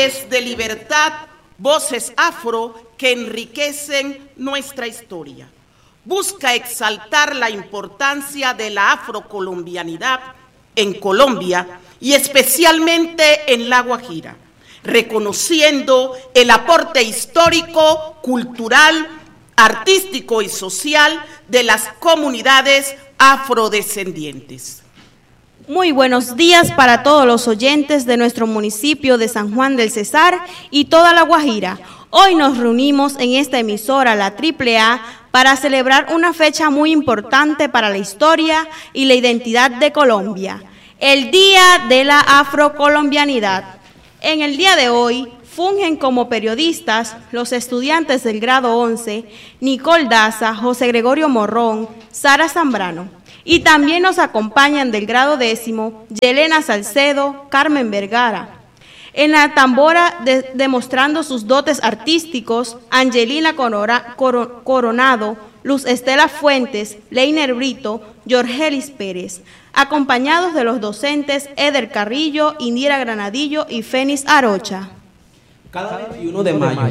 Voces de libertad, voces afro que enriquecen nuestra historia. Busca exaltar la importancia de la afrocolombianidad en Colombia y especialmente en La Guajira, reconociendo el aporte histórico, cultural, artístico y social de las comunidades afrodescendientes. Muy buenos días para todos los oyentes de nuestro municipio de San Juan del Cesar y toda La Guajira. Hoy nos reunimos en esta emisora, la AAA, para celebrar una fecha muy importante para la historia y la identidad de Colombia, el Día de la Afrocolombianidad. En el día de hoy fungen como periodistas los estudiantes del grado 11, Nicole Daza, José Gregorio Morrón, Sara Zambrano. Y también nos acompañan del grado 10, Yelena Salcedo, Carmen Vergara. En la tambora, demostrando sus dotes artísticos, Angelina Coronado, Luz Estela Fuentes, Leiner Brito, Jorgelis Pérez, acompañados de los docentes Eder Carrillo, Indira Granadillo y Fénix Arocha. Cada 21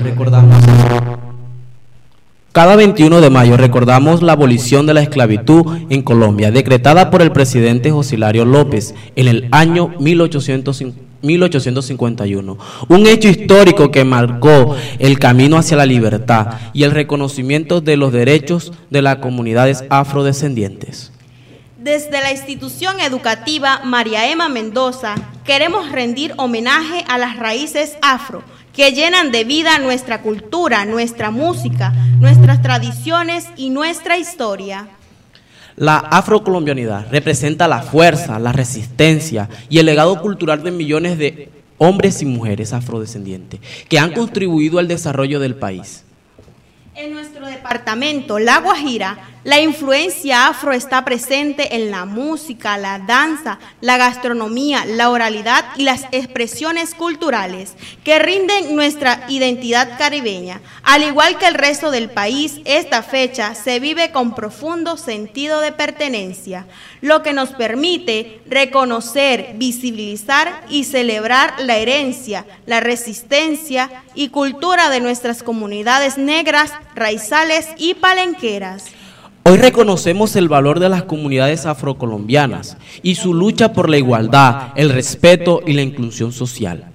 de mayo recordamos la abolición de la esclavitud en Colombia, decretada por el presidente José Hilario López en el año 1851. Un hecho histórico que marcó el camino hacia la libertad y el reconocimiento de los derechos de las comunidades afrodescendientes. Desde la institución educativa María Emma Mendoza, queremos rendir homenaje a las raíces afro, que llenan de vida nuestra cultura, nuestra música, nuestras tradiciones y nuestra historia. La afrocolombianidad representa la fuerza, la resistencia y el legado cultural de millones de hombres y mujeres afrodescendientes que han contribuido al desarrollo del país. En nuestro departamento, La Guajira, la influencia afro está presente en la música, la danza, la gastronomía, la oralidad y las expresiones culturales que rinden nuestra identidad caribeña. Al igual que el resto del país, esta fecha se vive con profundo sentido de pertenencia, lo que nos permite reconocer, visibilizar y celebrar la herencia, la resistencia y cultura de nuestras comunidades negras, raizales y palenqueras. Hoy reconocemos el valor de las comunidades afrocolombianas y su lucha por la igualdad, el respeto y la inclusión social.